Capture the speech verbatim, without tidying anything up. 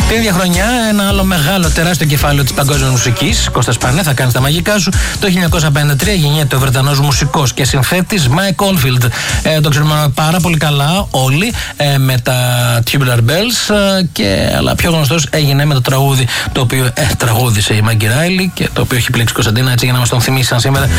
Την ίδια χρονιά, ένα άλλο μεγάλο τεράστιο κεφάλαιο της παγκόσμιας μουσικής, Κώστας Πανέ, θα κάνει τα μαγικά σου. Το χίλια εννιακόσια πενήντα τρία γεννιέται ο Βρετανός μουσικός και συνθέτης Mike Oldfield. Ε, το ξέρουμε πάρα πολύ καλά όλοι ε, με τα Tubular Bells, ε, και, αλλά πιο γνωστός έγινε με το τραγούδι το οποίο ε, τραγούδισε η Maggie Riley και το οποίο έχει πλήξει Κωνσταντίνα, έτσι για να μας τον θυμίσει σαν σήμερα.